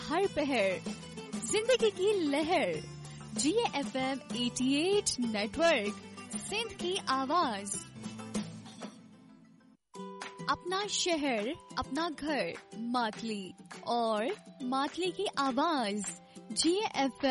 हर पहर, जिंदगी की लहर। GFM 88 नेटवर्क, सिंध की आवाज। अपना शहर, अपना घर, मातली और मातली की आवाज। GFM